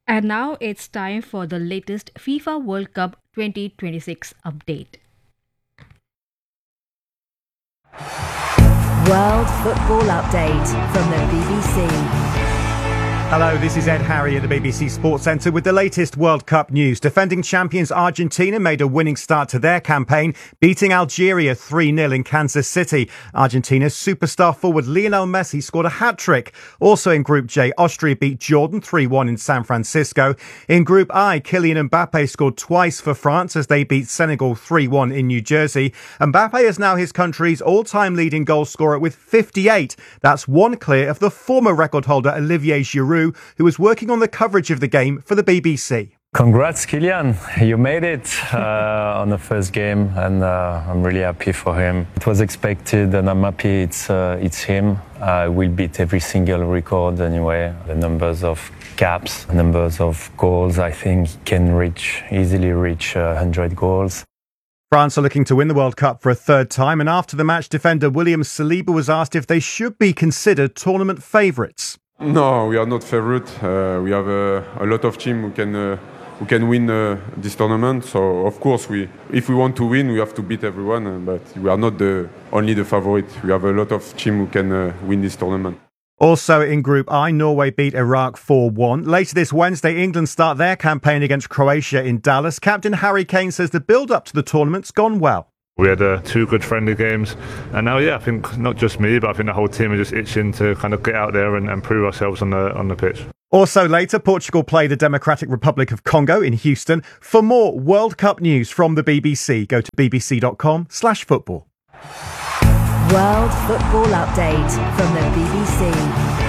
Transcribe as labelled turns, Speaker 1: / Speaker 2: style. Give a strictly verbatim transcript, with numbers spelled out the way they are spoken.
Speaker 1: And now it's time for the latest FIFA World Cup twenty twenty-six update.
Speaker 2: World Football Update from the B B C.
Speaker 3: Hello, this is Ed Harry at the B B C Sports Centre with the latest World Cup news. Defending champions Argentina made a winning start to their campaign, beating Algeria three nil in Kansas City. Argentina's superstar forward Lionel Messi scored a hat-trick. Also in Group J, Austria beat Jordan three one in San Francisco. In Group I, Kylian Mbappe scored twice for France as they beat Senegal three one in New Jersey. Mbappe is now his country's all-time leading goal scorer with fifty-eight. That's one clear of the former record holder Olivier Giroud, who was working on the coverage of the game for the B B C.
Speaker 4: Congrats, Kylian. You made it uh, on the first game, and uh, I'm really happy for him. It was expected, and I'm happy it's, uh, it's him. Uh, we'll beat every single record anyway. The numbers of caps, numbers of goals, I think he can reach, easily reach uh, one hundred goals.
Speaker 3: France are looking to win the World Cup for a third time, and after the match, defender William Saliba was asked if they should be considered tournament favourites.
Speaker 5: No, we are not favourite. Uh, we have uh, a lot of teams who can uh, who can win uh, this tournament. So of course, we if we want to win, we have to beat everyone. Uh, but we are not the only the favourite. We have a lot of teams who can uh, win this tournament.
Speaker 3: Also in Group I, Norway beat Iraq four one. Later this Wednesday, England start their campaign against Croatia in Dallas. Captain Harry Kane says the build-up to the tournament's gone well.
Speaker 6: We had uh, two good friendly games, and now, yeah, I think not just me, but I think the whole team are just itching to kind of get out there and, and prove ourselves on the on the pitch.
Speaker 3: Also later, Portugal play the Democratic Republic of Congo in Houston. For more World Cup news from the B B C, go to bbc.com slash football.
Speaker 2: World Football Update from the B B C.